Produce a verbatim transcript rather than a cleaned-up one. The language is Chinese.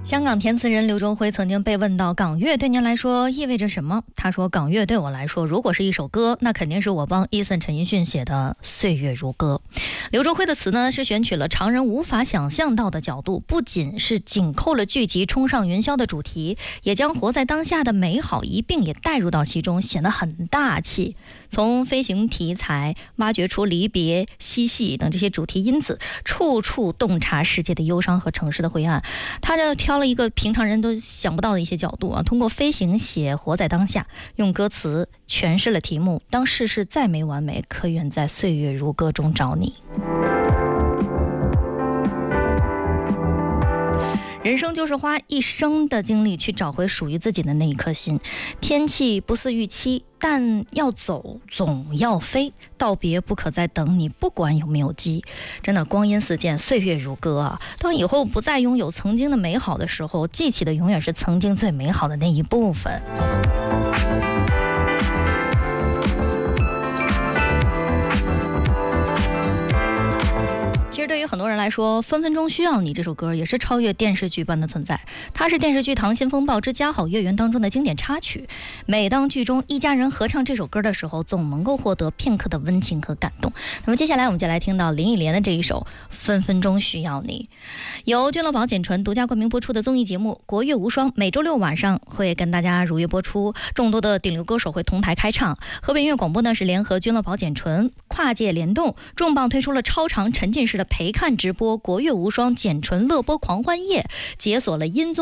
香港填词人刘卓辉曾经被问到港乐对您来说意味着什么，他说港乐对我来说如果是一首歌，那肯定是我帮 Eason 陈奕迅写的《岁月如歌》。刘卓辉的词呢是选取了常人无法想象到的角度，不仅是紧扣了剧集冲上云霄的主题，也将活在当下的美好一并也带入到其中，显得很大气。从飞行题材挖掘出离别、嬉戏等这些主题因子，处处洞察世界的忧伤和城市的灰暗。他就挑了一个平常人都想不到的一些角度啊，通过飞行写活在当下，用歌词诠释了题目：当世事再没完美，可愿在岁月如歌中找你。人生就是花一生的精力去找回属于自己的那一颗心。天气不似预期，但要走总要飞，道别不可再等你，不管有没有机。真的光阴似箭，岁月如歌啊！当以后不再拥有曾经的美好的时候，记起的永远是曾经最美好的那一部分。其实对于很多人来说，分分钟需要你这首歌也是超越电视剧般的存在。它是电视剧《溏心风暴之家好月圆》当中的经典插曲，每当剧中一家人合唱这首歌的时候，总能够获得片刻的温情和感动。那么接下来我们就来听到林忆莲的这一首《分分钟需要你》。由君乐宝简传独家冠名播出的综艺节目《国乐无双》，每周六晚上会跟大家如约播出，众多的顶流歌手会同台开唱。河北音乐广播呢是联合君乐宝简传跨界联动，重磅推出了超长沉浸式的陪看直播《国乐无双简纯乐播狂欢夜》，解锁了音综